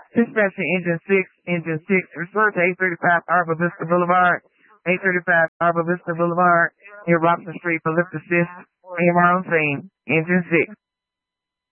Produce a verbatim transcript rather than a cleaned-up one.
Dispatching Engine six, Engine six, refer to eight thirty-five Arbor Vista Boulevard, eight thirty-five Arbor Vista Boulevard, near Robson Street for lift assist. A M R on scene. Engine six.